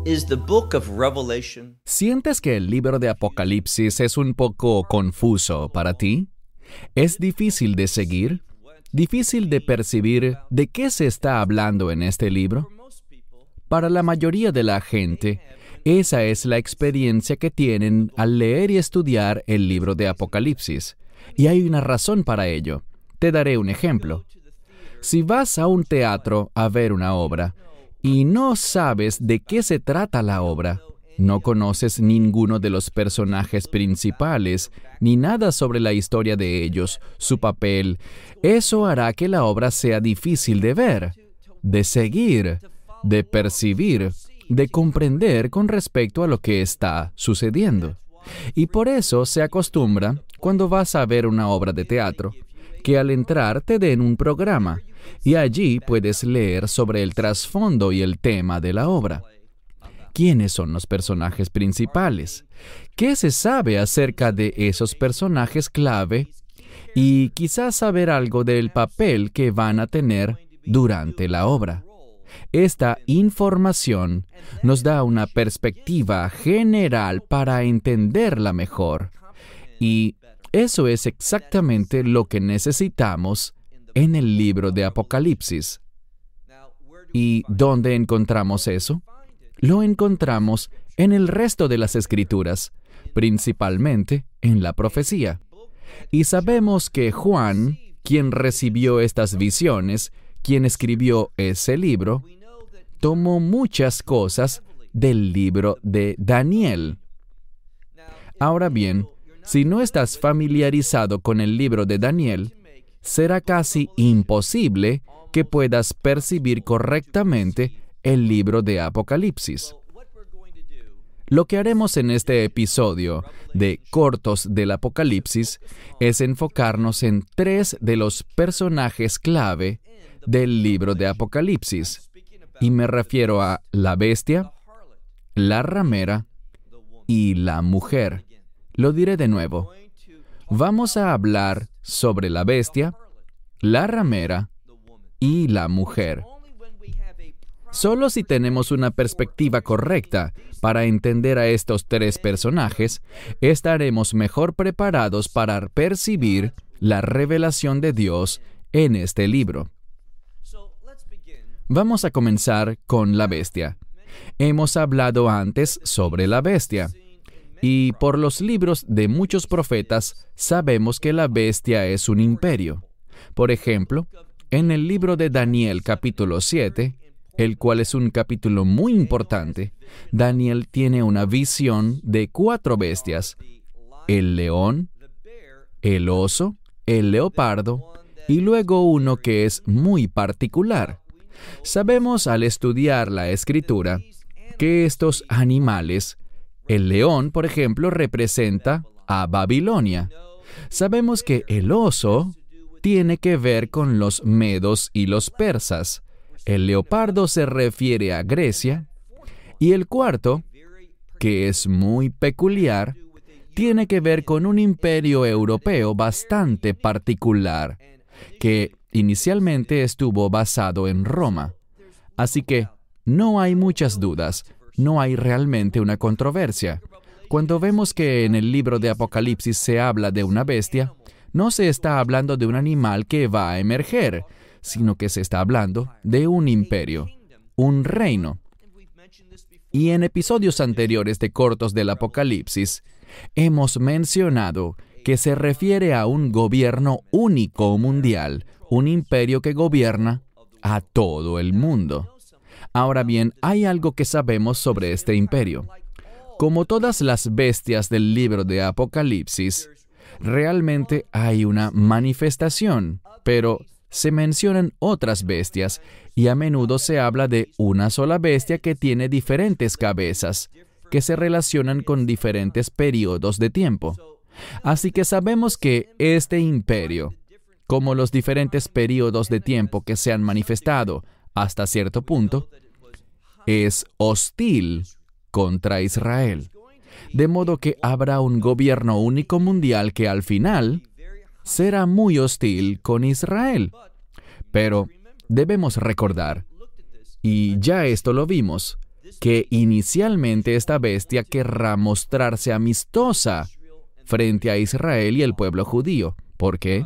Is the book of Revelation ¿Sientes que el libro de Apocalipsis es un poco confuso para ti? ¿Es difícil de seguir? ¿Difícil de percibir de qué se está hablando en este libro? Para la mayoría de la gente, esa es la experiencia que tienen al leer y estudiar el libro de Apocalipsis. Y hay una razón para ello. Te daré un ejemplo. Si vas a un teatro a ver una obra y no sabes de qué se trata la obra, no conoces ninguno de los personajes principales, ni nada sobre la historia de ellos, su papel, eso hará que la obra sea difícil de ver, de seguir, de percibir, de comprender con respecto a lo que está sucediendo. Y por eso se acostumbra, cuando vas a ver una obra de teatro, que al entrar te den un programa, y allí puedes leer sobre el trasfondo y el tema de la obra. ¿Quiénes son los personajes principales? ¿Qué se sabe acerca de esos personajes clave? Y quizás saber algo del papel que van a tener durante la obra. Esta información nos da una perspectiva general para entenderla mejor. Y eso es exactamente lo que necesitamos en el libro de Apocalipsis. ¿Y dónde encontramos eso? Lo encontramos en el resto de las Escrituras, principalmente en la profecía. Y sabemos que Juan, quien recibió estas visiones, quien escribió ese libro, tomó muchas cosas del libro de Daniel. Ahora bien, si no estás familiarizado con el libro de Daniel, será casi imposible que puedas percibir correctamente el libro de Apocalipsis. Lo que haremos en este episodio de Cortos del Apocalipsis es enfocarnos en 3 de los personajes clave del libro de Apocalipsis, y me refiero a la bestia, la ramera y la mujer. Lo diré de nuevo. Vamos a hablar sobre la bestia, la ramera y la mujer. Solo si tenemos una perspectiva correcta para entender a estos 3 personajes, estaremos mejor preparados para percibir la revelación de Dios en este libro. Vamos a comenzar con la bestia. Hemos hablado antes sobre la bestia. Y por los libros de muchos profetas, sabemos que la bestia es un imperio. Por ejemplo, en el libro de Daniel capítulo 7, el cual es un capítulo muy importante, Daniel tiene una visión de 4 bestias: el león, el oso, el leopardo, y luego uno que es muy particular. Sabemos al estudiar la Escritura que estos animales, el león, por ejemplo, representa a Babilonia. Sabemos que el oso tiene que ver con los medos y los persas. El leopardo se refiere a Grecia. Y el cuarto, que es muy peculiar, tiene que ver con un imperio europeo bastante particular, que inicialmente estuvo basado en Roma. Así que no hay muchas dudas. No hay realmente una controversia. Cuando vemos que en el libro de Apocalipsis se habla de una bestia, no se está hablando de un animal que va a emerger, sino que se está hablando de un imperio, un reino. Y en episodios anteriores de Cortos del Apocalipsis, hemos mencionado que se refiere a un gobierno único mundial, un imperio que gobierna a todo el mundo. Ahora bien, hay algo que sabemos sobre este imperio. Como todas las bestias del libro de Apocalipsis, realmente hay una manifestación, pero se mencionan otras bestias y a menudo se habla de una sola bestia que tiene diferentes cabezas, que se relacionan con diferentes periodos de tiempo. Así que sabemos que este imperio, como los diferentes periodos de tiempo que se han manifestado hasta cierto punto, es hostil contra Israel. De modo que habrá un gobierno único mundial que al final será muy hostil con Israel. Pero debemos recordar, y ya esto lo vimos, que inicialmente esta bestia querrá mostrarse amistosa frente a Israel y el pueblo judío. ¿Por qué?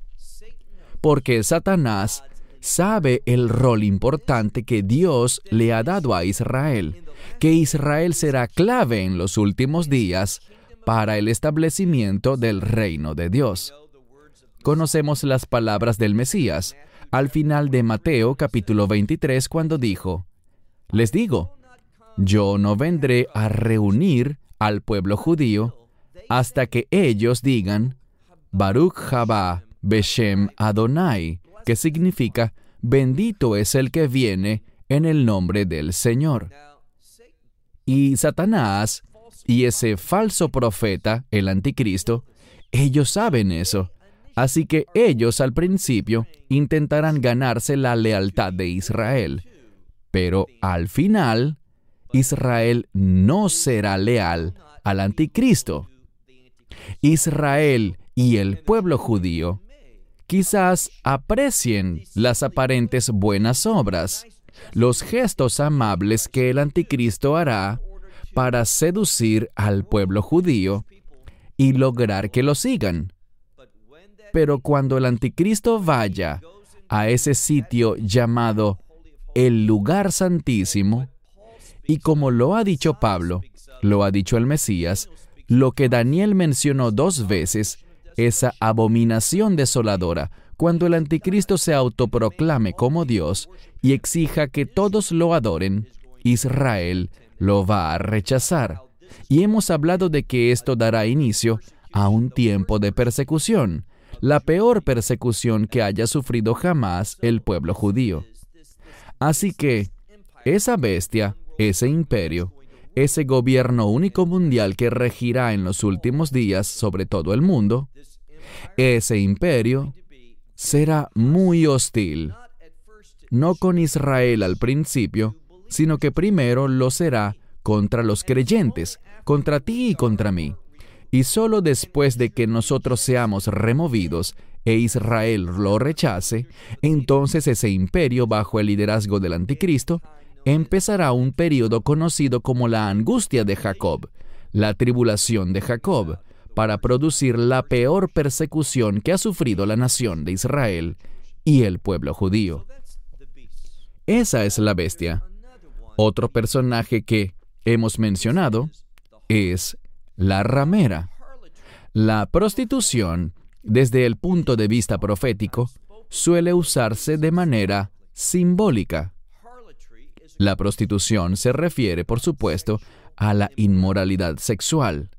Porque Satanás sabe el rol importante que Dios le ha dado a Israel, que Israel será clave en los últimos días para el establecimiento del reino de Dios. Conocemos las palabras del Mesías al final de Mateo capítulo 23 cuando dijo: les digo, yo no vendré a reunir al pueblo judío hasta que ellos digan Baruch haba Beshem Adonai, que significa bendito es el que viene en el nombre del Señor. Y Satanás y ese falso profeta, el anticristo, ellos saben eso. Así que ellos al principio intentarán ganarse la lealtad de Israel. Pero al final, Israel no será leal al anticristo. Israel y el pueblo judío quizás aprecien las aparentes buenas obras, los gestos amables que el anticristo hará para seducir al pueblo judío y lograr que lo sigan. Pero cuando el anticristo vaya a ese sitio llamado el lugar santísimo, y como lo ha dicho Pablo, lo ha dicho el Mesías, lo que Daniel mencionó 2 veces, esa abominación desoladora, cuando el anticristo se autoproclame como Dios y exija que todos lo adoren, Israel lo va a rechazar. Y hemos hablado de que esto dará inicio a un tiempo de persecución, la peor persecución que haya sufrido jamás el pueblo judío. Así que esa bestia, ese imperio, ese gobierno único mundial que regirá en los últimos días sobre todo el mundo, ese imperio será muy hostil, no con Israel al principio, sino que primero lo será contra los creyentes, contra ti y contra mí. Y solo después de que nosotros seamos removidos e Israel lo rechace, entonces ese imperio bajo el liderazgo del anticristo empezará un período conocido como la angustia de Jacob, la tribulación de Jacob, para producir la peor persecución que ha sufrido la nación de Israel y el pueblo judío. Esa es la bestia. Otro personaje que hemos mencionado es la ramera. La prostitución, desde el punto de vista profético, suele usarse de manera simbólica. La prostitución se refiere, por supuesto, a la inmoralidad sexual.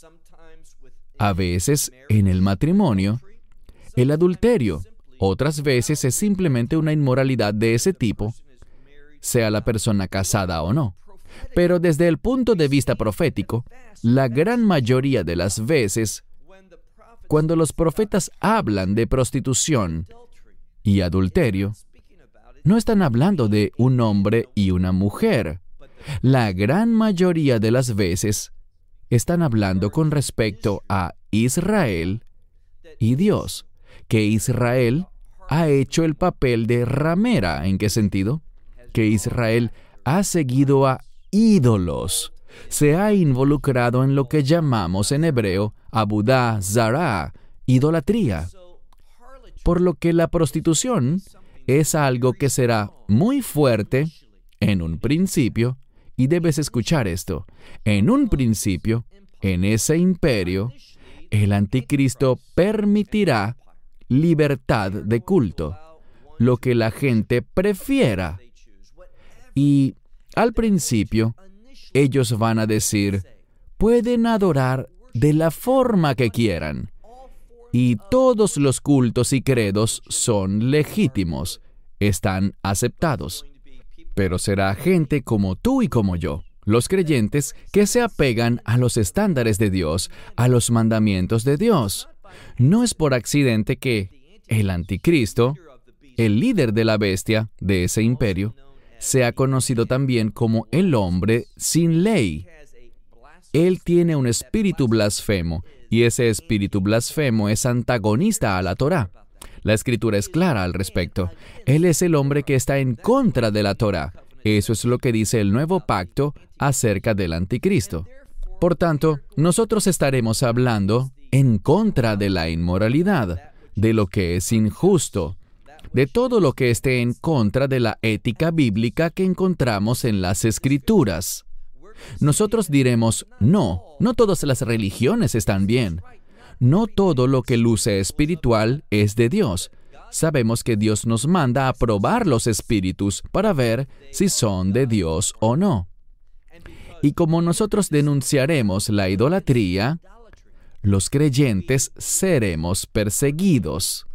A veces, en el matrimonio, el adulterio. Otras veces es simplemente una inmoralidad de ese tipo, sea la persona casada o no. Pero desde el punto de vista profético, la gran mayoría de las veces, cuando los profetas hablan de prostitución y adulterio, no están hablando de un hombre y una mujer. La gran mayoría de las veces están hablando con respecto a Israel y Dios, que Israel ha hecho el papel de ramera. ¿En qué sentido? Que Israel ha seguido a ídolos, se ha involucrado en lo que llamamos en hebreo abudá zará, idolatría. Por lo que la prostitución es algo que será muy fuerte en un principio, y debes escuchar esto. En un principio, en ese imperio, el anticristo permitirá libertad de culto, lo que la gente prefiera. Y al principio, ellos van a decir, pueden adorar de la forma que quieran. Y todos los cultos y credos son legítimos, están aceptados. Pero será gente como tú y como yo, los creyentes, que se apegan a los estándares de Dios, a los mandamientos de Dios. No es por accidente que el anticristo, el líder de la bestia de ese imperio, se ha conocido también como el hombre sin ley. Él tiene un espíritu blasfemo, y ese espíritu blasfemo es antagonista a la Torá. La Escritura es clara al respecto. Él es el hombre que está en contra de la Torá, Eso es lo que dice el nuevo pacto acerca del anticristo. Por tanto, nosotros estaremos hablando en contra de la inmoralidad, de lo que es injusto, de todo lo que esté en contra de la ética bíblica que encontramos en las Escrituras. Nosotros diremos, no todas las religiones están bien. No todo lo que luce espiritual es de Dios. Sabemos que Dios nos manda a probar los espíritus para ver si son de Dios o no. Y como nosotros denunciaremos la idolatría, los creyentes seremos perseguidos.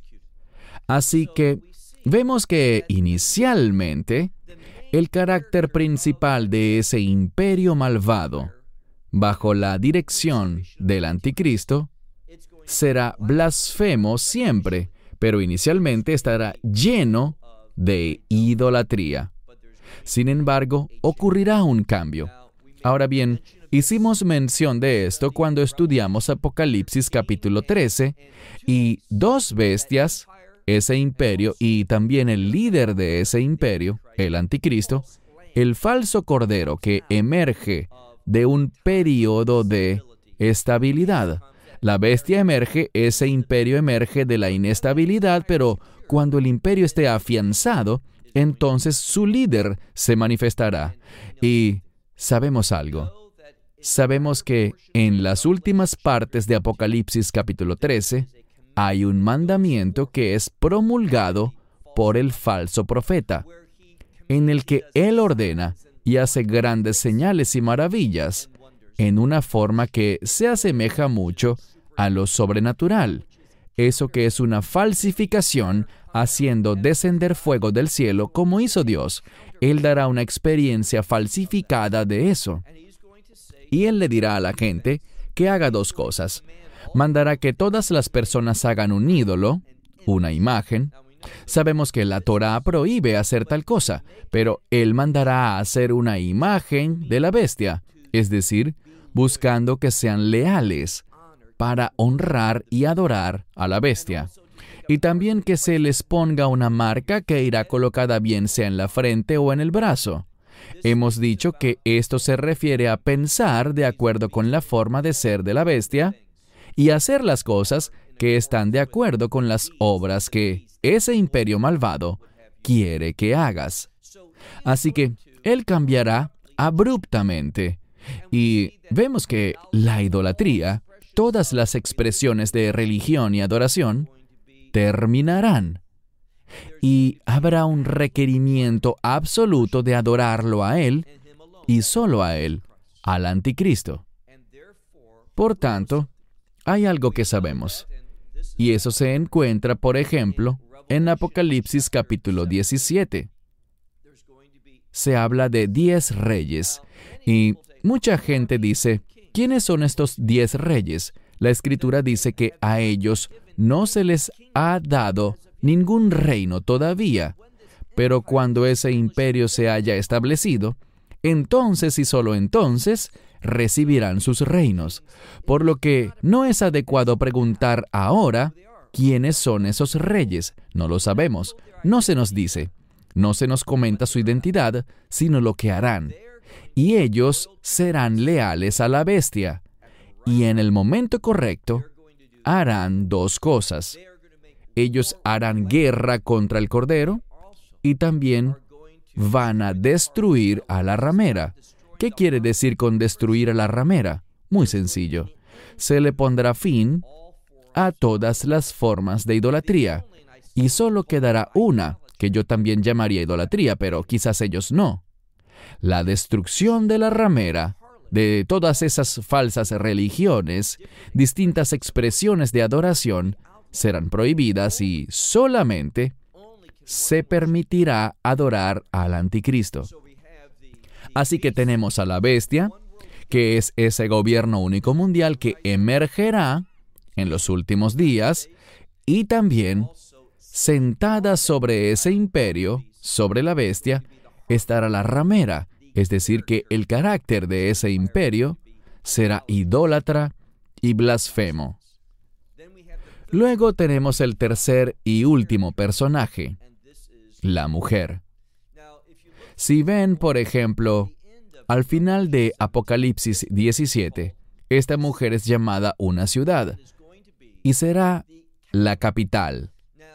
Así que vemos que inicialmente el carácter principal de ese imperio malvado, bajo la dirección del anticristo, será blasfemo siempre, pero inicialmente estará lleno de idolatría. Sin embargo, ocurrirá un cambio. Ahora bien, hicimos mención de esto cuando estudiamos Apocalipsis capítulo 13, y dos bestias, ese imperio y también el líder de ese imperio, el anticristo, el falso cordero que emerge de un período de estabilidad. La bestia emerge, ese imperio emerge de la inestabilidad, pero cuando el imperio esté afianzado, entonces su líder se manifestará. Y sabemos algo. Sabemos que en las últimas partes de Apocalipsis capítulo 13, hay un mandamiento que es promulgado por el falso profeta, en el que él ordena y hace grandes señales y maravillas, en una forma que se asemeja mucho a lo sobrenatural. Eso que es una falsificación, haciendo descender fuego del cielo como hizo Dios. Él dará una experiencia falsificada de eso. Y él le dirá a la gente que haga dos cosas. Mandará que todas las personas hagan un ídolo, una imagen. Sabemos que la Torá prohíbe hacer tal cosa, pero él mandará a hacer una imagen de la bestia, es decir, buscando que sean leales para honrar y adorar a la bestia. Y también que se les ponga una marca que irá colocada bien sea en la frente o en el brazo. Hemos dicho que esto se refiere a pensar de acuerdo con la forma de ser de la bestia y hacer las cosas que están de acuerdo con las obras que ese imperio malvado quiere que hagas. Así que él cambiará abruptamente. Y vemos que la idolatría, todas las expresiones de religión y adoración, terminarán. Y habrá un requerimiento absoluto de adorarlo a Él y solo a Él, al anticristo. Por tanto, hay algo que sabemos, y eso se encuentra, por ejemplo, en Apocalipsis capítulo 17. Se habla de 10 reyes, y mucha gente dice, ¿quiénes son estos 10 reyes? La Escritura dice que a ellos no se les ha dado ningún reino todavía, pero cuando ese imperio se haya establecido, entonces y solo entonces recibirán sus reinos. Por lo que no es adecuado preguntar ahora quiénes son esos reyes. No lo sabemos, no se nos dice, no se nos comenta su identidad, sino lo que harán. Y ellos serán leales a la bestia. Y en el momento correcto, harán dos cosas. Ellos harán guerra contra el Cordero y también van a destruir a la ramera. ¿Qué quiere decir con destruir a la ramera? Muy sencillo. Se le pondrá fin a todas las formas de idolatría. Y solo quedará una, que yo también llamaría idolatría, pero quizás ellos no. La destrucción de la ramera, de todas esas falsas religiones, distintas expresiones de adoración, serán prohibidas y solamente se permitirá adorar al anticristo. Así que tenemos a la bestia, que es ese gobierno único mundial que emergerá en los últimos días, y también sentada sobre ese imperio, sobre la bestia, estará la ramera, es decir, que el carácter de ese imperio será idólatra y blasfemo. Luego tenemos el tercer y último personaje, la mujer. Si ven, por ejemplo, al final de Apocalipsis 17, esta mujer es llamada una ciudad y será la capital.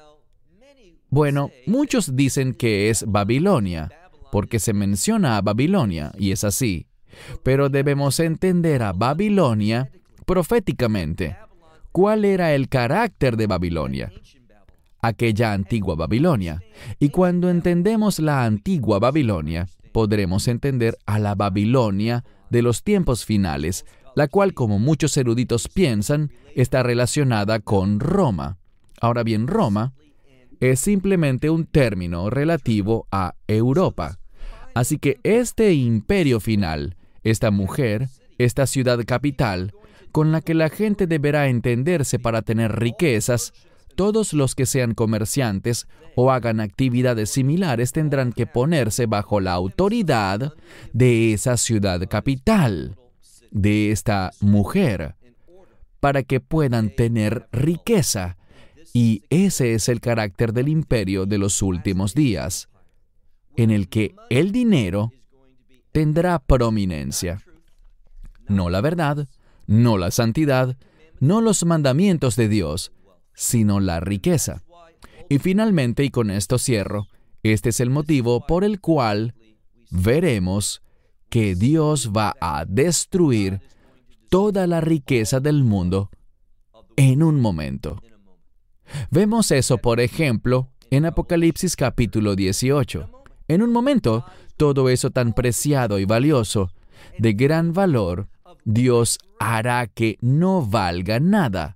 Bueno, muchos dicen que es Babilonia, porque se menciona a Babilonia, y es así. Pero debemos entender a Babilonia proféticamente. ¿Cuál era el carácter de Babilonia? Aquella antigua Babilonia. Y cuando entendemos la antigua Babilonia, podremos entender a la Babilonia de los tiempos finales, la cual, como muchos eruditos piensan, está relacionada con Roma. Ahora bien, Roma es simplemente un término relativo a Europa. Así que este imperio final, esta mujer, esta ciudad capital, con la que la gente deberá entenderse para tener riquezas, todos los que sean comerciantes o hagan actividades similares tendrán que ponerse bajo la autoridad de esa ciudad capital, de esta mujer, para que puedan tener riqueza. Y ese es el carácter del imperio de los últimos días, en el que el dinero tendrá prominencia. No la verdad, no la santidad, no los mandamientos de Dios, sino la riqueza. Y finalmente, y con esto cierro, este es el motivo por el cual veremos que Dios va a destruir toda la riqueza del mundo en un momento. Vemos eso, por ejemplo, en Apocalipsis capítulo 18. En un momento, todo eso tan preciado y valioso, de gran valor, Dios hará que no valga nada.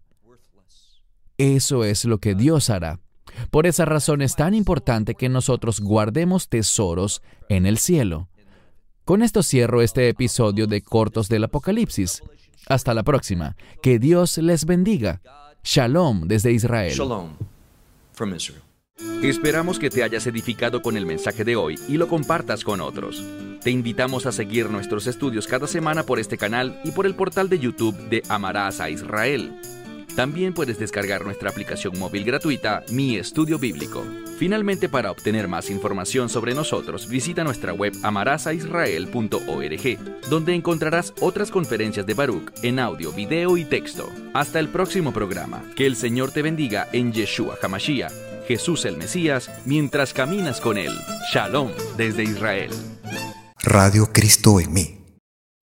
Eso es lo que Dios hará. Por esa razón es tan importante que nosotros guardemos tesoros en el cielo. Con esto cierro este episodio de Cortos del Apocalipsis. Hasta la próxima. Que Dios les bendiga. Shalom desde Israel. Shalom from Israel. Esperamos que te hayas edificado con el mensaje de hoy y lo compartas con otros. Te invitamos a seguir nuestros estudios cada semana por este canal y por el portal de YouTube de Amarás a Israel. También puedes descargar nuestra aplicación móvil gratuita, Mi Estudio Bíblico. Finalmente, para obtener más información sobre nosotros, visita nuestra web amarasaisrael.org, donde encontrarás otras conferencias de Baruch en audio, video y texto. Hasta el próximo programa. Que el Señor te bendiga en Yeshua HaMashiach, Jesús el Mesías, mientras caminas con Él. Shalom desde Israel. Radio Cristo en mí.